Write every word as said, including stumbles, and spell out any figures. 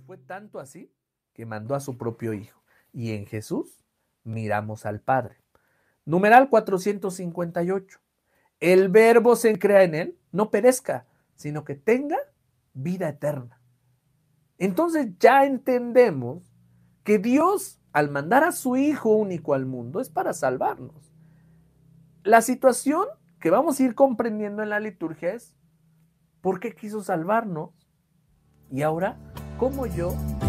Fue tanto así que mandó a su propio Hijo. Y en Jesús miramos al Padre. Numeral cuatrocientos cincuenta y ocho. El Verbo se crea en él, no perezca, sino que tenga vida eterna. Entonces ya entendemos que Dios, al mandar a su Hijo único al mundo, es para salvarnos. La situación que vamos a ir comprendiendo en la liturgia es ¿por qué quiso salvarnos? Y ahora, ¿cómo yo